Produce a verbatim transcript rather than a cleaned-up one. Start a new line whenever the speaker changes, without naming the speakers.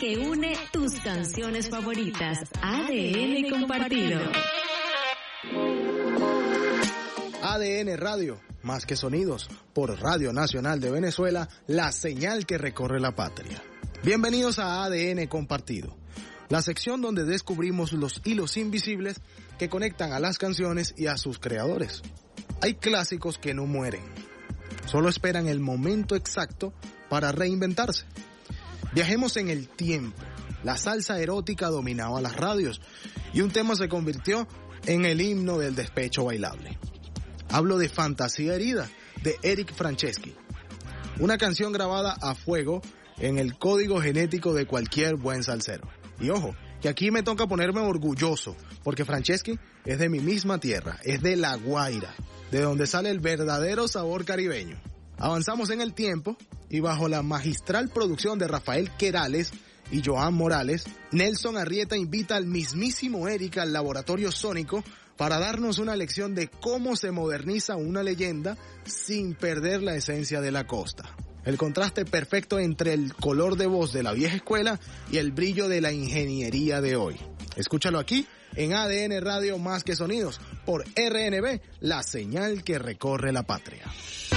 que une tus canciones favoritas. A D N Compartido.
A D N Radio, más que sonidos, por Radio Nacional de Venezuela, la señal que recorre la patria. Bienvenidos a A D N Compartido, la sección donde descubrimos los hilos invisibles que conectan a las canciones y a sus creadores. Hay clásicos que no mueren, solo esperan el momento exacto para reinventarse. Viajemos en el tiempo. La salsa erótica dominaba las radios y un tema se convirtió en el himno del despecho bailable. Hablo de Fantasía Herida, de Eric Franceschi. Una canción grabada a fuego en el código genético de cualquier buen salsero. Y ojo, que aquí me toca ponerme orgulloso, porque Franceschi es de mi misma tierra, es de La Guaira, de donde sale el verdadero sabor caribeño. Avanzamos en el tiempo y bajo la magistral producción de Rafael Querales y Joan Morales, Nelson Arrieta invita al mismísimo Eric al laboratorio sónico para darnos una lección de cómo se moderniza una leyenda sin perder la esencia de la costa. El contraste perfecto entre el color de voz de la vieja escuela y el brillo de la ingeniería de hoy. Escúchalo aquí en A D N Radio Más que Sonidos por R N B, la señal que recorre la patria.